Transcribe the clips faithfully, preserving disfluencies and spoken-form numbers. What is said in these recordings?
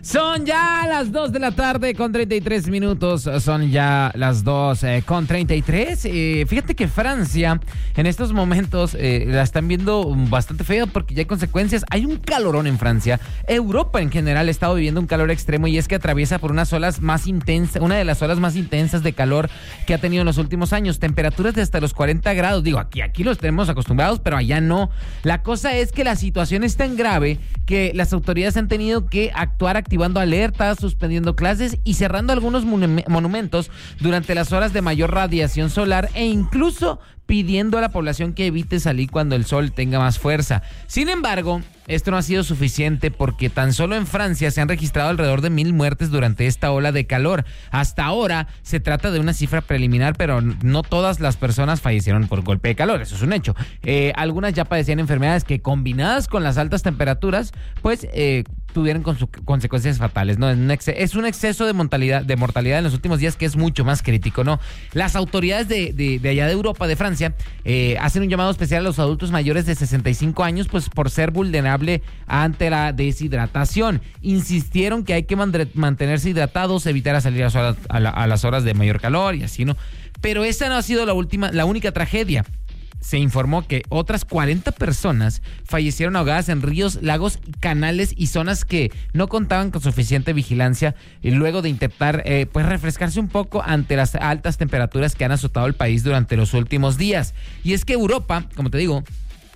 Son ya las dos de la tarde con treinta y tres minutos. Son ya las dos eh, con treinta y tres. Eh, fíjate que Francia en estos momentos eh, la están viendo bastante fea porque ya hay consecuencias. Hay un calorón en Francia. Europa en general ha estado viviendo un calor extremo y es que atraviesa por unas olas más intensas, una de las olas más intensas de calor que ha tenido en los últimos años. Temperaturas de hasta los cuarenta grados. Digo, aquí, aquí los tenemos acostumbrados, pero allá no. La cosa es que la situación es tan grave que las autoridades han tenido que actuar activando alertas, suspendiendo clases y cerrando algunos monumentos durante las horas de mayor radiación solar e incluso pidiendo a la población que evite salir cuando el sol tenga más fuerza. Sin embargo, esto no ha sido suficiente porque tan solo en Francia se han registrado alrededor de mil muertes durante esta ola de calor. Hasta ahora se trata de una cifra preliminar, pero no todas las personas fallecieron por golpe de calor, eso es un hecho. Eh, algunas ya padecían enfermedades que combinadas con las altas temperaturas, pues eh, tuvieron con su, consecuencias fatales, ¿no? Es un, exce- es un exceso de mortalidad, de mortalidad en los últimos días que es mucho más crítico, ¿no? Las autoridades de, de, de allá de Europa, de Francia, eh, hacen un llamado especial a los adultos mayores de sesenta y cinco años, pues por ser vulnerable ante la deshidratación. Insistieron que hay que mandre- mantenerse hidratados, evitar a salir a, horas, a, la, a las horas de mayor calor y así, ¿no? Pero esa no ha sido la última, la única tragedia. Se informó que otras cuarenta personas fallecieron ahogadas en ríos, lagos, canales y zonas que no contaban con suficiente vigilancia y luego de intentar eh, pues refrescarse un poco ante las altas temperaturas que han azotado el país durante los últimos días. Y es que Europa, como te digo,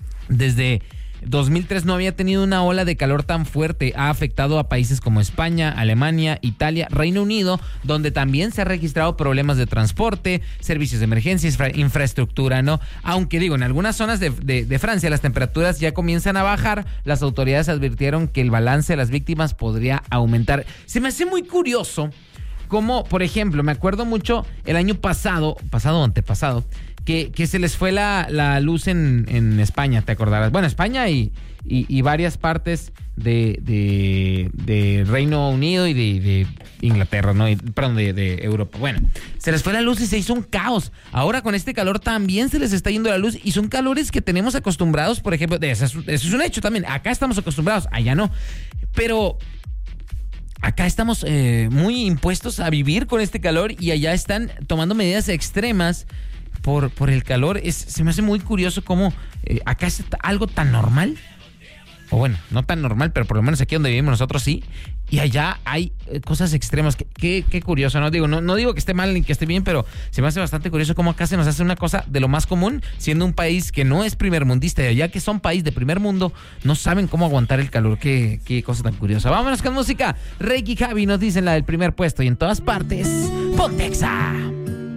desde dos mil tres no había tenido una ola de calor tan fuerte. Ha afectado a países como España, Alemania, Italia, Reino Unido, donde también se han registrado problemas de transporte, servicios de emergencia, infra- infraestructura, ¿no? Aunque digo, en algunas zonas de, de, de Francia las temperaturas ya comienzan a bajar, las autoridades advirtieron que el balance de las víctimas podría aumentar. Se me hace muy curioso como, por ejemplo, me acuerdo mucho el año pasado, pasado o antepasado, Que, que se les fue la, la luz en, en España, te acordarás. Bueno, España y, y, y varias partes de, de, de Reino Unido y de, de Inglaterra, ¿no? Y, perdón, de, de Europa. Bueno, se les fue la luz y se hizo un caos. Ahora con este calor también se les está yendo la luz y son calores que tenemos acostumbrados, por ejemplo, de eso, es, eso es un hecho también. Acá estamos acostumbrados, allá no. Pero acá estamos eh, muy impuestos a vivir con este calor y allá están tomando medidas extremas Por, por el calor. Es, se me hace muy curioso cómo eh, acá es algo tan normal, o bueno, no tan normal, pero por lo menos aquí donde vivimos nosotros sí, y allá hay eh, cosas extremas. Qué, qué curioso, ¿no? Digo, no, no digo que esté mal ni que esté bien, pero se me hace bastante curioso cómo acá se nos hace una cosa de lo más común, siendo un país que no es primermundista, y allá que son país de primer mundo, no saben cómo aguantar el calor. Qué, qué cosa tan curiosa. Vámonos con música. Reiki Javi nos dicen la del primer puesto y en todas partes, Pontexa.